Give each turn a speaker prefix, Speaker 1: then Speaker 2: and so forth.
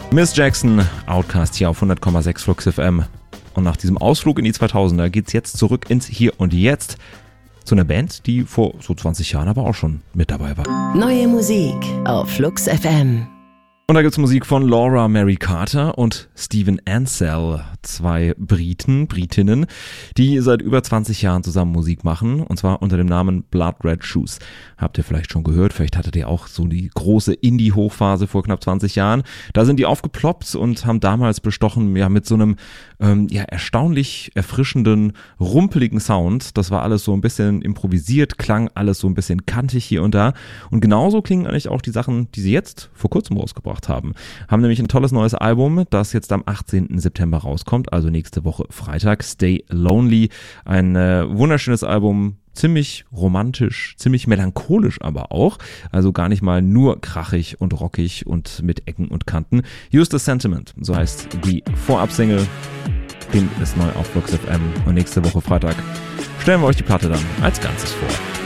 Speaker 1: Miss Jackson, Outcast hier auf 100,6 Flux FM. Und nach diesem Ausflug in die 2000er geht's jetzt zurück ins Hier und Jetzt zu einer Band, die vor so 20 Jahren aber auch schon mit dabei war.
Speaker 2: Neue Musik auf Flux FM.
Speaker 1: Und da gibt's Musik von Laura Mary Carter und Steven Ansell, zwei Britinnen, die seit über 20 Jahren zusammen Musik machen, und zwar unter dem Namen Blood Red Shoes. Habt ihr vielleicht schon gehört, vielleicht hattet ihr auch so die große Indie-Hochphase vor knapp 20 Jahren. Da sind die aufgeploppt und haben damals bestochen, ja, mit so einem erstaunlich erfrischenden, rumpeligen Sound. Das war alles so ein bisschen improvisiert, klang alles so ein bisschen kantig hier und da. Und genauso klingen eigentlich auch die Sachen, die sie jetzt vor kurzem rausgebracht haben. Haben nämlich ein tolles neues Album, das jetzt am 18. September rauskommt, also nächste Woche Freitag. Stay Lonely. Ein wunderschönes Album, ziemlich romantisch, ziemlich melancholisch aber auch. Also gar nicht mal nur krachig und rockig und mit Ecken und Kanten. Use the Sentiment, so heißt die Vorab-Single. Ist neu auf Flux FM und nächste Woche Freitag stellen wir euch die Platte dann als Ganzes vor.